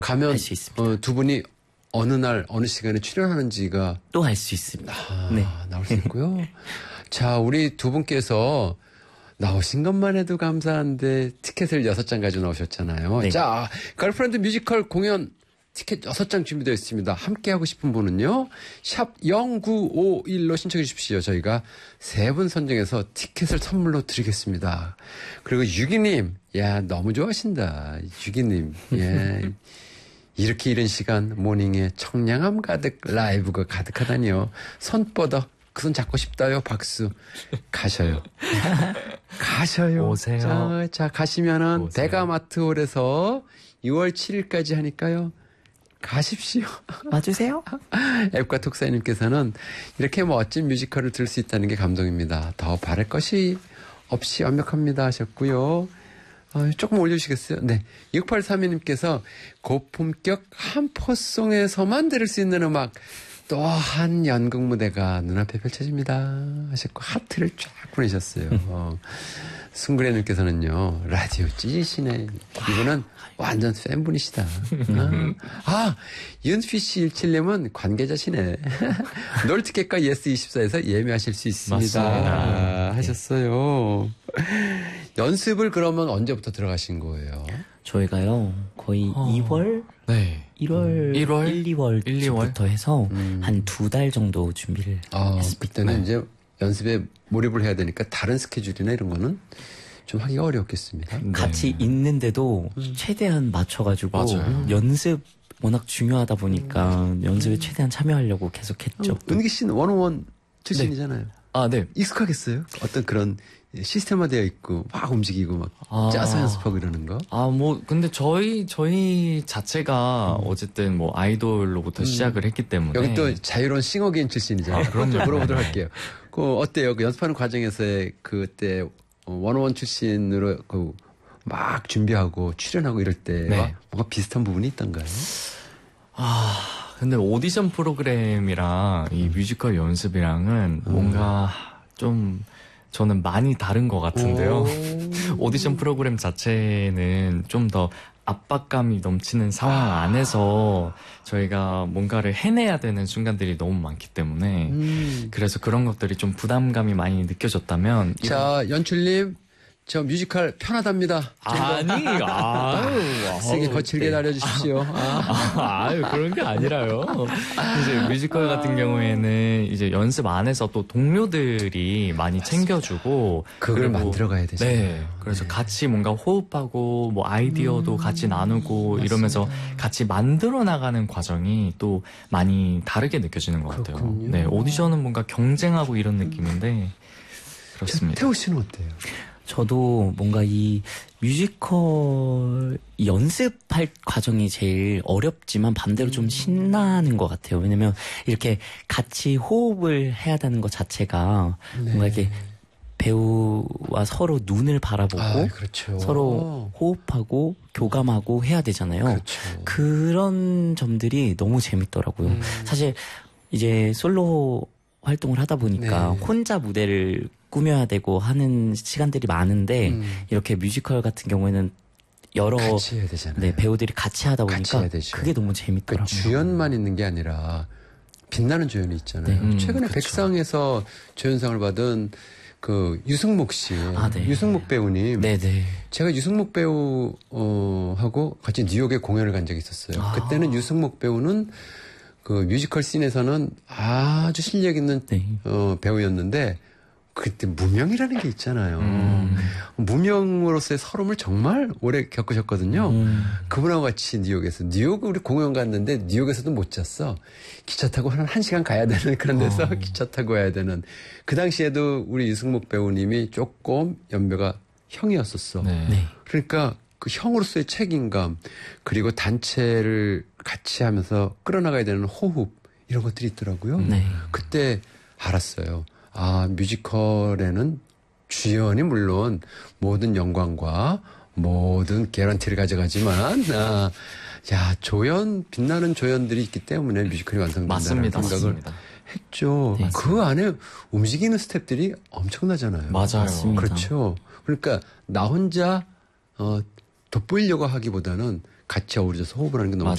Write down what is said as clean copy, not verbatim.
가면 할 수 있습니다. 두 분이 어느 날 어느 시간에 출연하는지가 또 할 수 있습니다. 네. 나올 수 있고요. 자, 우리 두 분께서 나오신 것만 해도 감사한데 티켓을 6장 가지고 나오셨잖아요. 네. 자, 걸프렌드 뮤지컬 공연 티켓 6장 준비되어 있습니다. 함께 하고 싶은 분은요. 샵 0951로 신청해 주십시오. 저희가 3분 선정해서 티켓을 선물로 드리겠습니다. 그리고 유기님, 야, 너무 좋아하신다. 유기님, 예. 이렇게 이른 시간 모닝에 청량함 가득 라이브가 가득하다니요. 손 뻗어. 그 손 잡고 싶다요. 박수. 가셔요. 가셔요. 오세요. 자, 가시면은 오세요. 대가마트홀에서 6월 7일까지 하니까요. 가십시오. 와주세요. 앱과 톡사님께서는 이렇게 멋진 뮤지컬을 들을 수 있다는 게 감동입니다. 더 바랄 것이 없이 완벽합니다 하셨고요. 조금 올려주시겠어요? 네. 6832님께서 고품격 한포송에서만 들을 수 있는 음악 또 한 연극 무대가 눈앞에 펼쳐집니다 하셨고 하트를 쫙 보내셨어요. 승그레님께서는요. 라디오 찢으시네. 이분은 완전 팬분이시다. 윤피씨 17님은 관계자시네. 놀티켓과 예스24에서 예매하실 수 있습니다. 맞습니다. 하셨어요. 연습을 그러면 언제부터 들어가신 거예요? 저희가요 거의 2월, 네. 1월, 1월? 1, 2월부터 해서 한 2달 정도 준비를 했습니다. 그때는 이제 연습에 몰입을 해야 되니까 다른 스케줄이나 이런 거는 좀 하기가 어려웠겠습니다. 네. 같이 있는데도 최대한 맞춰가지고 맞아요. 연습 워낙 중요하다 보니까 연습에 최대한 참여하려고 계속 했죠. 은기 씨는 원어원 출신이잖아요. 아, 네. 익숙하겠어요? 어떤 그런 시스템화되어 있고 막 움직이고 막 짜서 연습하고 이러는 거? 근데 저희 자체가 어쨌든 뭐 아이돌로부터 시작을 했기 때문에. 여기 또 자유로운 싱어게인 출신이잖아요. 그럼 좀 물어보도록 할게요. 어때요? 그 연습하는 과정에서의 그때 원어원 출신으로 막 준비하고 출연하고 이럴 때와 네. 뭔가 비슷한 부분이 있던가요? 근데 오디션 프로그램이랑 이 뮤지컬 연습이랑은 뭔가 좀 저는 많이 다른 것 같은데요. 오디션 프로그램 자체는 좀 더 압박감이 넘치는 상황 안에서 저희가 뭔가를 해내야 되는 순간들이 너무 많기 때문에 그래서 그런 것들이 좀 부담감이 많이 느껴졌다면 자, 연출님, 저 뮤지컬 편하답니다. 세게 거칠게 네. 날려주십시오. 그런 게 아니라요. 이제 뮤지컬 같은 경우에는 이제 연습 안에서 또 동료들이 많이 챙겨주고 그걸 그리고 만들어가야 되잖아요. 네. 그래서 같이 뭔가 호흡하고 뭐 아이디어도 같이 나누고 이러면서 같이 만들어 나가는 과정이 또 많이 다르게 느껴지는 것 같아요. 그렇군요. 네. 오디션은 뭔가 경쟁하고 이런 느낌인데 그렇습니다. 태호 씨는 어때요? 저도 뭔가 이 뮤지컬 연습할 과정이 제일 어렵지만 반대로 좀 신나는 것 같아요. 왜냐면 이렇게 같이 호흡을 해야 되는 것 자체가 뭔가 이렇게 배우와 서로 눈을 바라보고 그렇죠. 서로 호흡하고 교감하고 해야 되잖아요. 그렇죠. 그런 점들이 너무 재밌더라고요. 사실 이제 솔로 활동을 하다 보니까 혼자 무대를 꾸며야 되고 하는 시간들이 많은데 이렇게 뮤지컬 같은 경우에는 여러 같이 해야 되잖아요. 배우들이 같이 하다 같이 보니까 해야 되죠. 그게 너무 재밌더라고요. 주연만 있는 게 아니라 빛나는 조연이 있잖아요. 최근에 그렇죠. 백상에서 조연상을 받은 그 유승목 씨, 네. 유승목 배우님. 네네. 제가 유승목 배우 하고 같이 뉴욕에 공연을 간 적이 있었어요. 그때는 유승목 배우는 그 뮤지컬 씬에서는 아주 실력 있는 배우였는데 그때 무명이라는 게 있잖아요. 무명으로서의 서름을 정말 오래 겪으셨거든요. 그분하고 같이 뉴욕 우리 공연 갔는데 뉴욕에서도 못 잤어. 기차 타고 한 1시간 가야 되는 그런 데서 기차 타고 와야 되는. 그 당시에도 우리 유승목 배우님이 조금 연배가 형이었었어. 네. 그러니까 그 형으로서의 책임감 그리고 단체를 같이 하면서 끌어나가야 되는 호흡 이런 것들이 있더라고요. 그때 알았어요. 뮤지컬에는 주연이 물론 모든 영광과 모든 개런티를 가져가지만 빛나는 조연들이 있기 때문에 뮤지컬이 완성된다는 생각을 맞습니다. 했죠. 네. 그 안에 움직이는 스텝들이 엄청나잖아요. 맞아요. 맞습니다. 그렇죠. 그러니까 나 혼자 돋보이려고 하기보다는 같이 어우러져서 호흡을 하는 게 너무 맞아요.